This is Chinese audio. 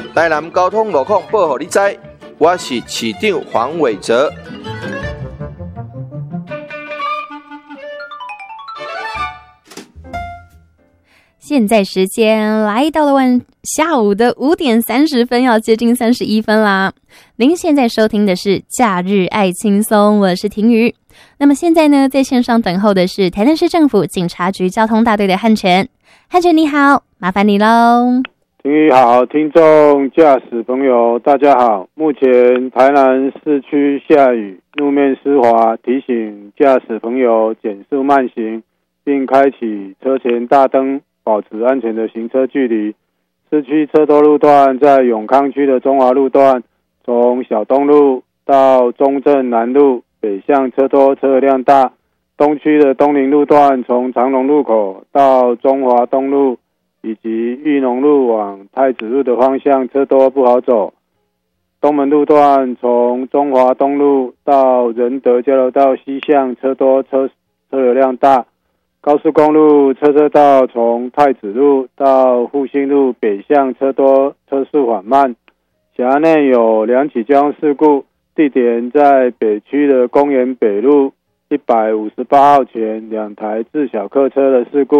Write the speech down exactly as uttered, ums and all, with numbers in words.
台南交通路况报给你知，我是市长黄伟哲。 现在时间来到了晚下午的五点三十分，要接近三十一分啦。您现在收听的是假日爱轻松，我是婷瑜。那么现在呢，在线上等候的是台南市政府警察局交通大队的汉全。汉全你好，麻烦你喽。 婷瑜好，听众驾驶朋友大家好。目前台南市区下雨，路面湿滑，提醒驾驶朋友减速慢行，并开启车前大灯，保持安全的行车距离。市区车多路段在永康区的中华路段，从小东路到中正南路北向车多车辆大。东区的东宁路段从长隆路口到中华东路以及裕农路往太子路的方向车多不好走。东门路段从中华东路到仁德交流道西向车多车车流量大。高速公路车车道从太子路到复兴路北向车多车速缓慢。辖内有两起交通事故，地点在北区的公园北路一百五十八号前两台自小客车的事故。